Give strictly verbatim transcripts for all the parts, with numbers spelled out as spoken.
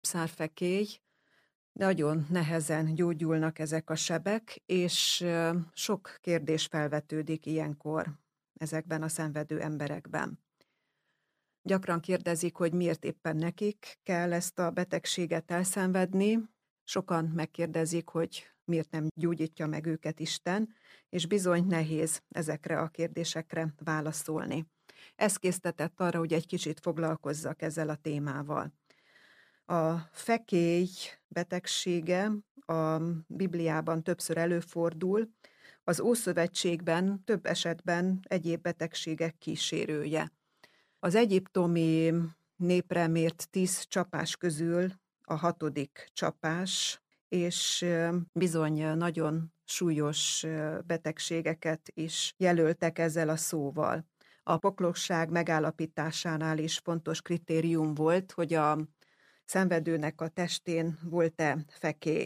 lábszárfekély, nagyon nehezen gyógyulnak ezek a sebek, és sok kérdés felvetődik ilyenkor ezekben a szenvedő emberekben. Gyakran kérdezik, hogy miért éppen nekik kell ezt a betegséget elszenvedni. Sokan megkérdezik, hogy miért nem gyógyítja meg őket Isten, és bizony nehéz ezekre a kérdésekre válaszolni. Ez késztetett arra, hogy egy kicsit foglalkozzak ezzel a témával. A fekély betegsége a Bibliában többször előfordul, az Ószövetségben több esetben egyéb betegségek kísérője. Az egyiptomi népre mért tíz csapás közül a hatodik csapás, és bizony nagyon súlyos betegségeket is jelöltek ezzel a szóval. A poklosság megállapításánál is fontos kritérium volt, hogy a szenvedőnek a testén volt-e fekély.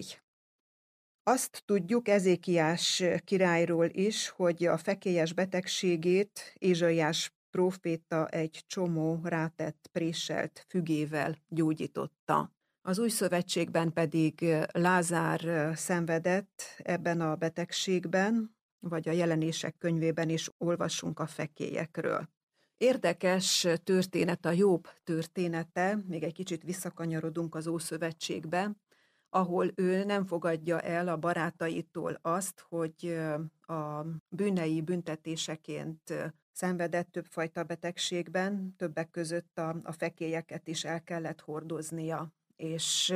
Azt tudjuk Ezékiás királyról is, hogy a fekélyes betegségét Ézsaiás próféta egy csomó rátett préselt fügével gyógyította. Az Új Szövetségben pedig Lázár szenvedett ebben a betegségben, vagy a Jelenések könyvében is olvasunk a fekélyekről. Érdekes történet a Jobb története, még egy kicsit visszakanyarodunk az Ószövetségbe, ahol ő nem fogadja el a barátaitól azt, hogy a bűnei büntetéseként szenvedett többfajta betegségben, többek között a, a fekélyeket is el kellett hordoznia. És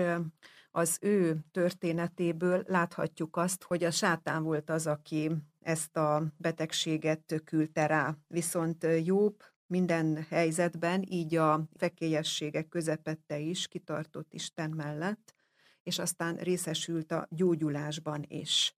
az ő történetéből láthatjuk azt, hogy a sátán volt az, aki ezt a betegséget küldte rá. Viszont Jobb minden helyzetben, így a fekélyességek közepette is kitartott Isten mellett, és aztán részesült a gyógyulásban is.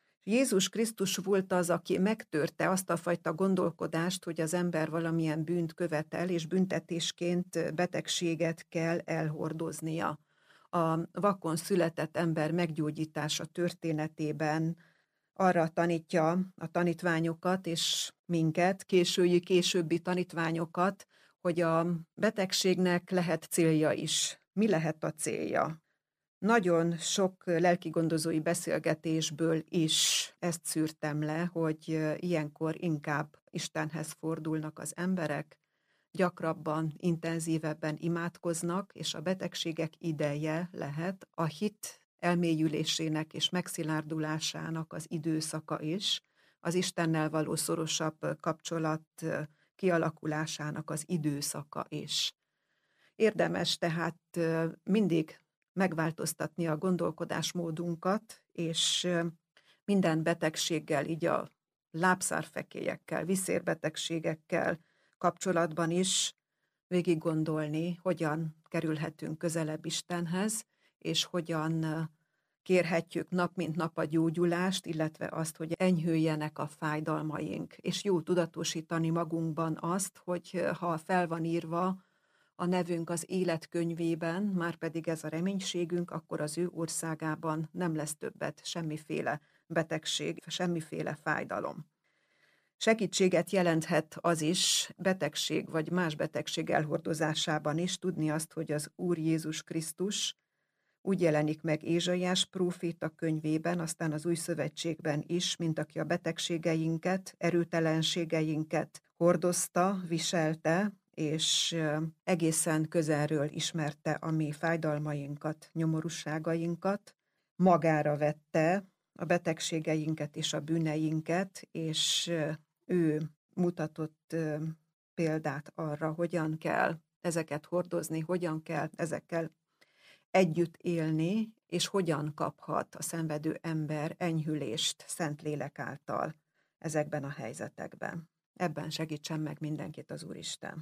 Jézus Krisztus volt az, aki megtörte azt a fajta gondolkodást, hogy az ember valamilyen bűnt követel, és büntetésként betegséget kell elhordoznia. A vakon született ember meggyógyítása történetében arra tanítja a tanítványokat, és minket, késői, későbbi tanítványokat, hogy a betegségnek lehet célja is. Mi lehet a célja? Nagyon sok lelkigondozói beszélgetésből is ezt szűrtem le, hogy ilyenkor inkább Istenhez fordulnak az emberek, gyakrabban, intenzívebben imádkoznak, és a betegségek ideje lehet a hit elmélyülésének és megszilárdulásának az időszaka is, az Istennel való szorosabb kapcsolat kialakulásának az időszaka is. Érdemes tehát mindig megváltoztatni a gondolkodásmódunkat, és minden betegséggel, így a lábszárfekélyekkel, viszérbetegségekkel kapcsolatban is végig gondolni, hogyan kerülhetünk közelebb Istenhez, és hogyan kérhetjük nap mint nap a gyógyulást, illetve azt, hogy enyhüljenek a fájdalmaink, és jó tudatosítani magunkban azt, hogy ha fel van írva a nevünk az életkönyvében, már pedig ez a reménységünk, akkor az ő országában nem lesz többet semmiféle betegség, semmiféle fájdalom. Segítséget jelenthet az is betegség vagy más betegség elhordozásában is tudni azt, hogy az Úr Jézus Krisztus úgy jelenik meg Ézsaiás próféta könyvében, aztán az Új Szövetségben is, mint aki a betegségeinket, erőtelenségeinket hordozta, viselte, és egészen közelről ismerte a mi fájdalmainkat, nyomorúságainkat, magára vette a betegségeinket és a bűneinket, és ő mutatott példát arra, hogyan kell ezeket hordozni, hogyan kell ezekkel együtt élni, és hogyan kaphat a szenvedő ember enyhülést Szentlélek által ezekben a helyzetekben. Ebben segítsen meg mindenkit az Úristen.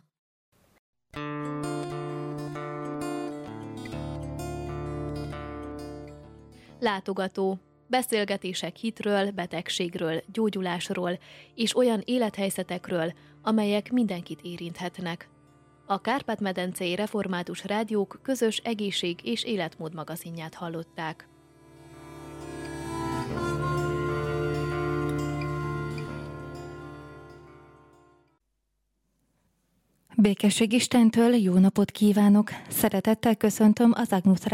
Látogató. Beszélgetések hitről, betegségről, gyógyulásról és olyan élethelyzetekről, amelyek mindenkit érinthetnek. A Kárpát-medencei Református Rádiók közös egészség- és életmód magazinját hallották. Békesség Istentől, jó napot kívánok! Szeretettel köszöntöm az Agnus